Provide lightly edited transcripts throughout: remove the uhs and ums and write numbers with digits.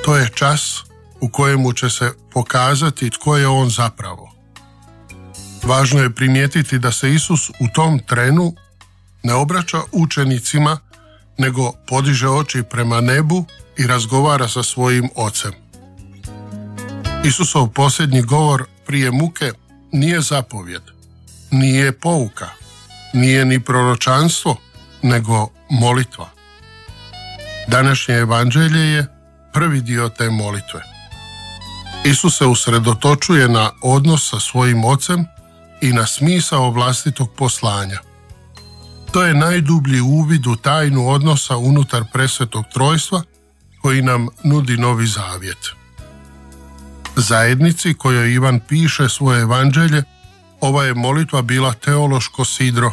To je čas u kojemu će se pokazati tko je on zapravo. Važno je primijetiti da se Isus u tom trenu ne obraća učenicima, nego podiže oči prema nebu i razgovara sa svojim ocem. Isusov posljednji govor prije muke nije zapovjed, nije pouka, nije ni proročanstvo, nego molitva. Današnje evanđelje je prvi dio te molitve. Isus se usredotočuje na odnos sa svojim ocem i na smisao vlastitog poslanja. To je najdublji uvid u tajnu odnosa unutar presvetog trojstva koji nam nudi Novi Zavjet. Zajednici kojoj Ivan piše svoje evanđelje, ova je molitva bila teološko sidro.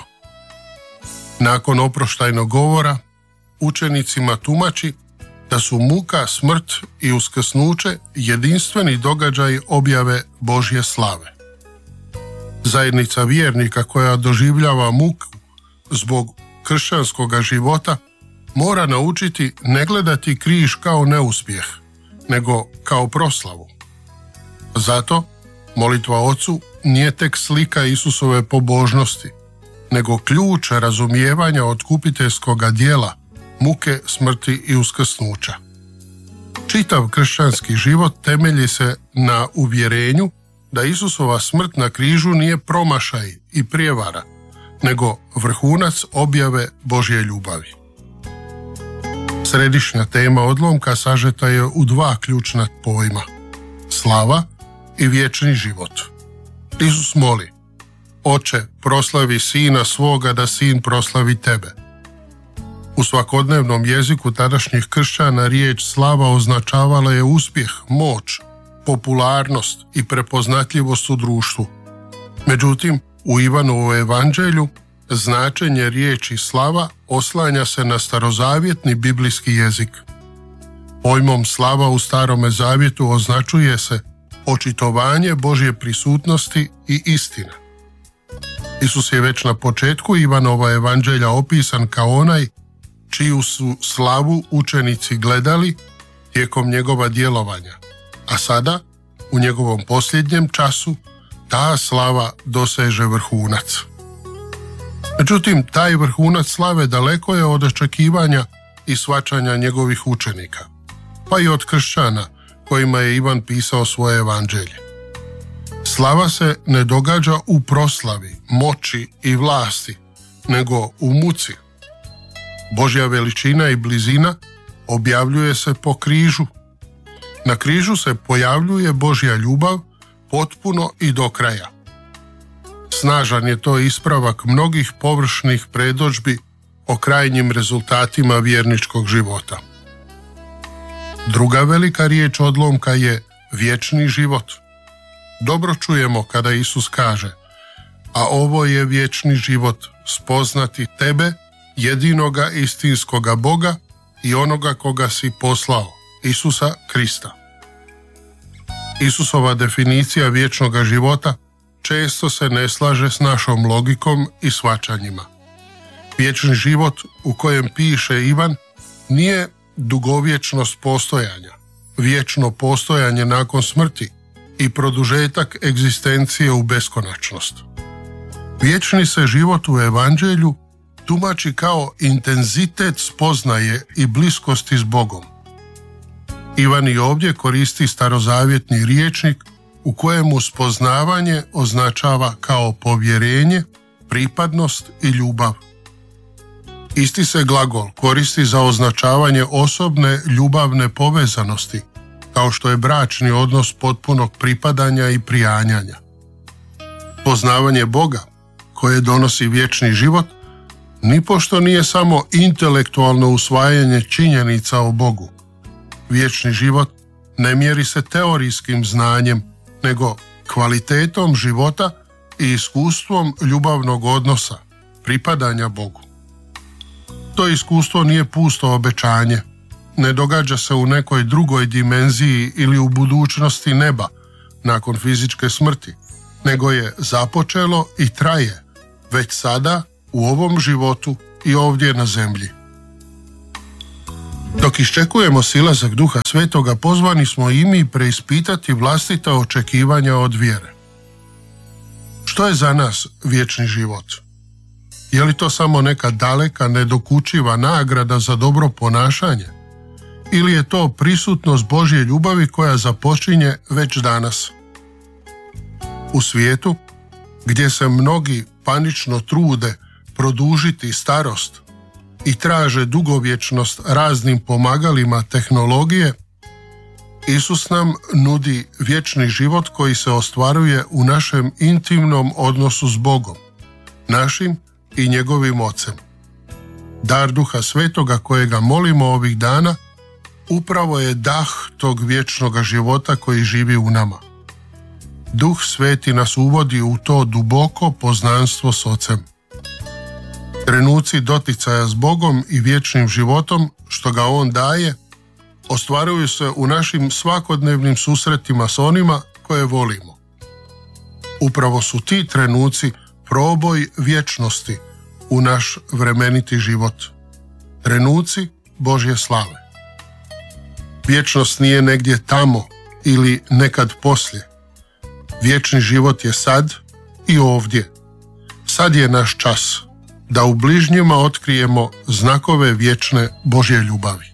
Nakon oproštajnog govora, učenicima tumači da su muka, smrt i uskrsnuće jedinstveni događaj objave Božje slave. Zajednica vjernika koja doživljava muku zbog kršćanskog života mora naučiti ne gledati križ kao neuspjeh, nego kao proslavu. Zato molitva Ocu nije tek slika Isusove pobožnosti, nego ključ razumijevanja otkupiteljskoga djela, muke, smrti i uskrsnuća. Čitav kršćanski život temelji se na uvjerenju da Isusova smrt na križu nije promašaj i prijevara, nego vrhunac objave Božje ljubavi. Središnja tema odlomka sažeta je u dva ključna pojma: slava i vječni život. Isus moli: Oče, proslavi Sina svoga da Sin proslavi tebe. U svakodnevnom jeziku tadašnjih kršćana riječ slava označavala je uspjeh, moć, popularnost i prepoznatljivost u društvu. Međutim, u Ivanovu evanđelju značenje riječi slava oslanja se na starozavjetni biblijski jezik. Pojmom slava u Starome zavjetu označuje se očitovanje Božje prisutnosti i istine. Isus je već na početku Ivanova evanđelja opisan kao onaj čiju su slavu učenici gledali tijekom njegova djelovanja, a sada, u njegovom posljednjem času, ta slava doseže vrhunac. Međutim, taj vrhunac slave daleko je od očekivanja i shvaćanja njegovih učenika, pa i od kršćana kojima je Ivan pisao svoje evanđelje. Slava se ne događa u proslavi, moći i vlasti, nego u muci. Božja veličina i blizina objavljuje se po križu. Na križu se pojavljuje Božja ljubav potpuno i do kraja. Snažan je to ispravak mnogih površnih predodžbi o krajnjim rezultatima vjerničkog života. Druga velika riječ odlomka je vječni život. Dobro čujemo kada Isus kaže: a ovo je vječni život, spoznati tebe, jedinoga istinskoga Boga i onoga koga si poslao, Isusa Krista. Isusova definicija vječnoga života često se ne slaže s našom logikom i shvaćanjima. Vječni život u kojem piše Ivan nije dugovječnost postojanja, vječno postojanje nakon smrti i produžetak egzistencije u beskonačnost. Vječni se život u evanđelju tumači kao intenzitet spoznaje i bliskosti s Bogom. Ivan i ovdje koristi starozavjetni rječnik u kojemu spoznavanje označava kao povjerenje, pripadnost i ljubav. Isti se glagol koristi za označavanje osobne ljubavne povezanosti, kao što je bračni odnos potpunog pripadanja i prijanjanja. Poznavanje Boga, koje donosi vječni život, nipošto nije samo intelektualno usvajanje činjenica o Bogu. Vječni život ne mjeri se teorijskim znanjem, nego kvalitetom života i iskustvom ljubavnog odnosa, pripadanja Bogu. To iskustvo nije pusto obećanje, ne događa se u nekoj drugoj dimenziji ili u budućnosti neba nakon fizičke smrti, nego je započelo i traje već sada u ovom životu i ovdje na zemlji. Dok iščekujemo silazak Duha Svetoga, pozvani smo i mi preispitati vlastita očekivanja od vjere. Što je za nas vječni život? Je li to samo neka daleka, nedokučiva nagrada za dobro ponašanje? Ili je to prisutnost Božje ljubavi koja započinje već danas? U svijetu, gdje se mnogi panično trude produžiti starost i traže dugovječnost raznim pomagalima tehnologije, Isus nam nudi vječni život koji se ostvaruje u našem intimnom odnosu s Bogom, našim i njegovim Ocem. Dar Duha Svetoga kojega molimo ovih dana upravo je dah tog vječnoga života koji živi u nama. Duh Sveti nas uvodi u to duboko poznanstvo s Ocem. Trenuci doticaja s Bogom i vječnim životom što ga On daje ostvaruju se u našim svakodnevnim susretima s onima koje volimo. Upravo su ti trenuci proboj vječnosti u naš vremeniti život. Trenuci Božje slave. Vječnost nije negdje tamo ili nekad poslije. Vječni život je sad i ovdje. Sad je naš čas da u bližnjima otkrijemo znakove vječne Božje ljubavi.